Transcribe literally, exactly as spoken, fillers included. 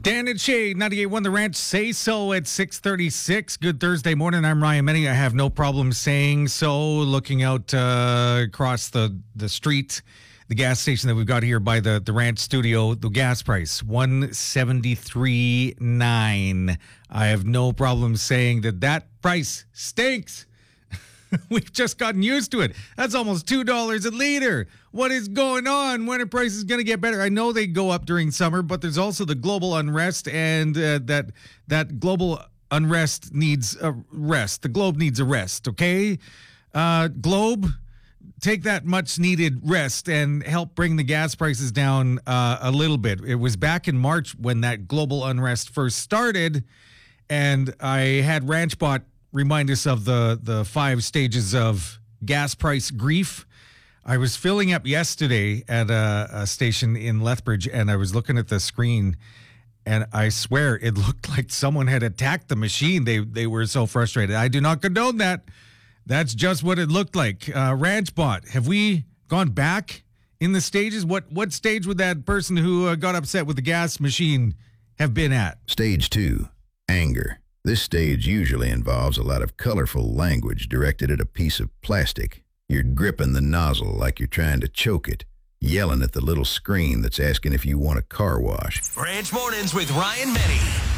Dan and Shay, ninety-eight point one The Ranch, say so at six thirty-six. Good Thursday morning. I'm Ryan Menny. I have no problem saying so. Looking out uh, across the, the street, the gas station that we've got here by the, the Ranch studio, the gas price, one seventy-three point nine. I have no problem saying that that price stinks. We've just gotten used to it. That's almost two dollars a liter. What is going on? When are prices going to get better? I know they go up during summer, but there's also the global unrest, and uh, that that global unrest needs a rest. The globe needs a rest, okay? Uh, globe, take that much-needed rest and help bring the gas prices down uh, a little bit. It was back in March when that global unrest first started, and I had RanchBot remind us of the, the five stages of gas price grief. I was filling up yesterday at a, a station in Lethbridge, and I was looking at the screen, and I swear it looked like someone had attacked the machine. They they were so frustrated. I do not condone that. That's just what it looked like. Uh, RanchBot, have we gone back in the stages? What, what stage would that person who uh, got upset with the gas machine have been at? Stage two, anger. This stage usually involves a lot of colorful language directed at a piece of plastic. You're gripping the nozzle like you're trying to choke it, yelling at the little screen that's asking if you want a car wash. Ranch Mornings with Ryan Menny.